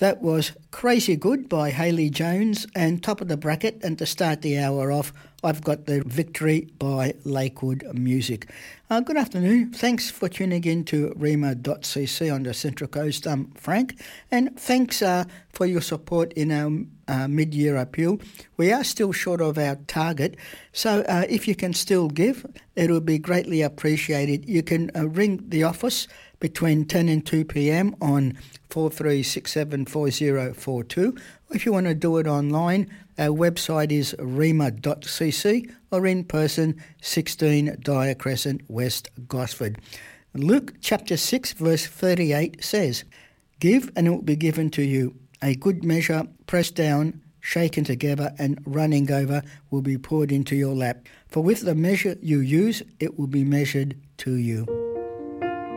That was Crazy Good by Haley Jones, and top of the bracket, and to start the hour off, I've got The Victory by Lakewood Music. Good afternoon. Thanks for tuning in to rema.cc on the Central Coast, Frank, and thanks for your support in our mid-year appeal. We are still short of our target, so if you can still give, it will be greatly appreciated. You can ring the office between 10 and 2 p.m. on 43674042. If you want to do it online, our website is rema.cc, or in person, 16 Dyer Crescent, West Gosford. Luke chapter 6 verse 38 says, "Give and it will be given to you. A good measure, pressed down, shaken together and running over, will be poured into your lap. For with the measure you use, it will be measured to you."